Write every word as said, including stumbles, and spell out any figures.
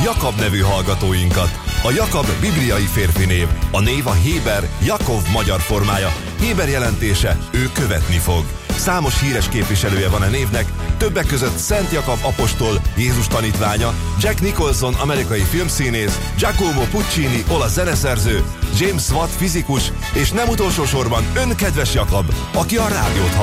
Jakab nevű hallgatóinkat. A Jakab bibliai férfi név, a név a Héber, Jakov magyar formája. Héber jelentése, ő követni fog. Számos híres képviselője van a névnek, többek között Szent Jakab apostol, Jézus tanítványa, Jack Nicholson amerikai filmszínész, Giacomo Puccini olasz zeneszerző, James Watt fizikus, és nem utolsó sorban ön kedves Jakab, aki a rádiót hallgatja.